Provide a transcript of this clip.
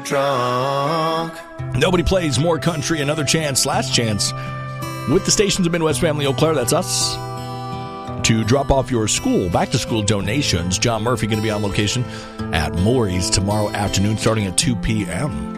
drunk. Nobody plays more country. Another chance, last chance, with the Stations of Midwest Family Eau Claire. That's us. To drop off your back-to-school donations. John Murphy going to be on location at Maury's tomorrow afternoon starting at 2 p.m.